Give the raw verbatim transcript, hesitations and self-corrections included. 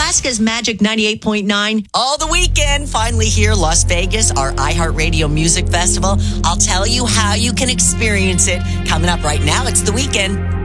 Alaska's Magic ninety-eight point nine. All the weekend, finally here, Las Vegas, our iHeartRadio Music Festival. I'll tell you how you can experience it. Coming up right now, it's The Weekend.